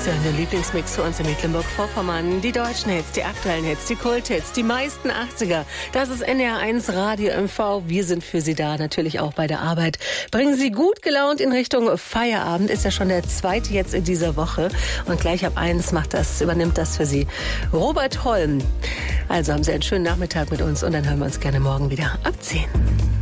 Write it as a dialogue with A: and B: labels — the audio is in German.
A: Der Lieblingsmix für uns in Mecklenburg-Vorpommern. Die deutschen Hits, die aktuellen Hits, die Kult-Hits, die meisten 80er. Das ist NDR1 Radio MV. Wir sind für Sie da, natürlich auch bei der Arbeit. Bringen Sie gut gelaunt in Richtung Feierabend. Ist ja schon der zweite jetzt in dieser Woche. Und gleich ab 1 übernimmt das für Sie Robert Holm. Also haben Sie einen schönen Nachmittag mit uns und dann hören wir uns gerne morgen wieder ab 10.